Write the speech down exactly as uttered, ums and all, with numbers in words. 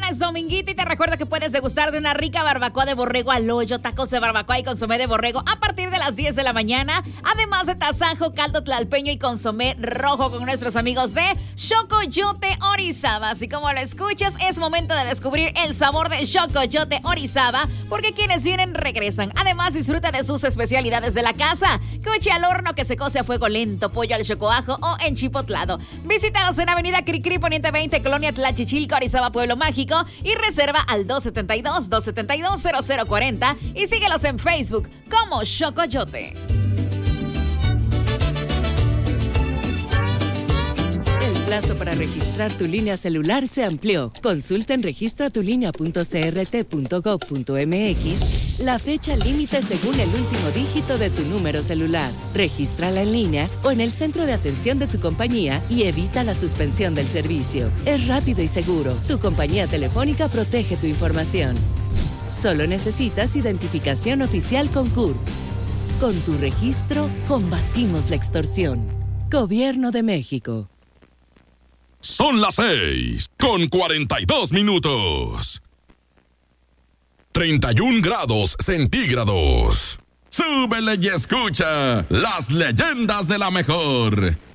mañana es dominguito y te recuerdo que puedes degustar de una rica barbacoa de borrego al hoyo, tacos de barbacoa y consomé de borrego a partir de las diez de la mañana, además de tasajo, caldo tlalpeño y consomé rojo con nuestros amigos de Xocoyote Orizaba. Así como lo escuchas, es momento de descubrir el sabor de Xocoyote Orizaba, porque quienes vienen regresan. Además, disfruta de sus especialidades de la casa: coche al horno que se cose a fuego lento, pollo al chocoajo o enchipotlado. Visítalos en Avenida Cricri Poniente veinte, Colonia Tlachichilco, Orizaba, Pueblo Mágico, y reserva al dos siete dos, dos siete dos, cero cero cuatro cero y síguelos en Facebook como Xocoyote. El plazo para registrar tu línea celular se amplió. Consulta en registra tu línea punto c r t punto gov punto m x la fecha límite según el último dígito de tu número celular. Regístrala en línea o en el centro de atención de tu compañía y evita la suspensión del servicio. Es rápido y seguro. Tu compañía telefónica protege tu información. Solo necesitas identificación oficial con C U R. Con tu registro, combatimos la extorsión. Gobierno de México. Son las seis con cuarenta y dos minutos. treinta y un grados centígrados. Súbele y escucha las leyendas de la mejor.